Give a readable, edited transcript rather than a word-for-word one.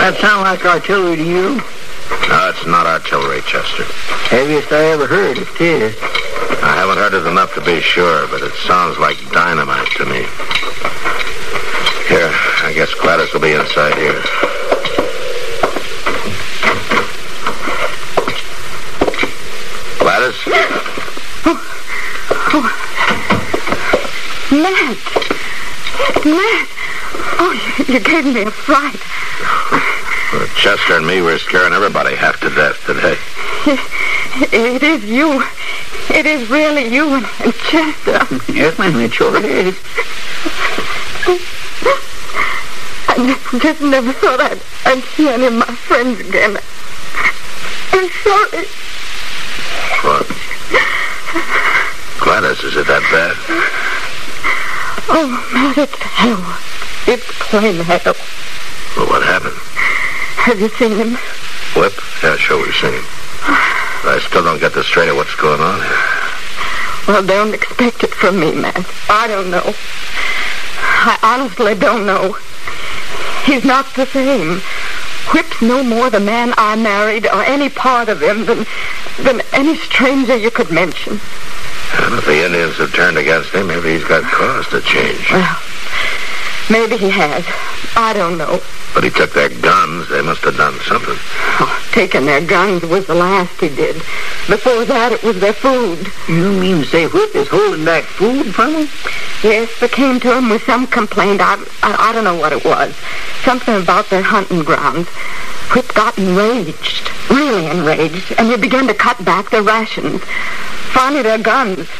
That sound like artillery to you? No, it's not artillery, Chester. Heaviest I ever heard, it is. I haven't heard it enough to be sure, but it sounds like dynamite to me. Here, I guess Gladys will be inside here. Gladys? Matt! Oh, you gave me a fright. Well, Chester and me were scaring everybody half to death today. It is you. It is really you and Chester. Yes, ma'am, it sure is. I just never thought I'd see any of my friends again. I'm sorry. What? Gladys, is it that bad? Oh, Matt, it's hell. It's plain hell. Well, what happened? Have you seen him? Whip? Yeah, sure, we've seen him. I still don't get the straight of what's going on here. Well, don't expect it from me, Matt. I don't know. I honestly don't know. He's not the same. Whip's no more the man I married or any part of him than any stranger you could mention. And if the Indians have turned against him, maybe he's got cause to change. Well, maybe he has. I don't know. But he took their guns. They must have done something. Oh, taking their guns was the last he did. Before that, it was their food. You mean to say Whip is holding back food from him? Yes, they came to him with some complaint. I don't know what it was. Something about their hunting grounds. Whip got enraged, really enraged, and he began to cut back their rations. Finally, their guns.